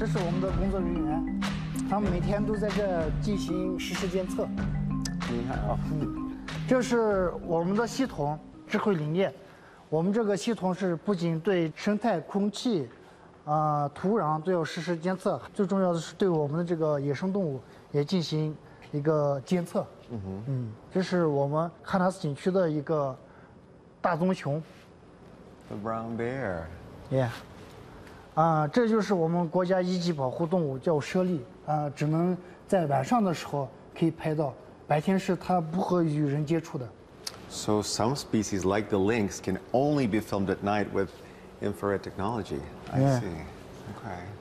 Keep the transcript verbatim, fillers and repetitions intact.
这是我们的工作人员，他们每天都在这进行实时监测。 你好， 嗯，这是我们的系统智慧林业。我们这个系统是不仅对生态、空气、啊、土壤都要实时监测，最重要的是对我们的这个野生动物也进行一个监测。嗯哼，嗯，这是我们喀纳斯景区的一个大棕熊。 The brown bear. Yeah. 啊，这就是我们国家一级保护动物，叫猞猁啊，只能在晚上的时候可以拍到，白天是它不和与人接触的。 So some species, like the lynx, can only be filmed at night with infrared technology. I Yeah. see. Okay.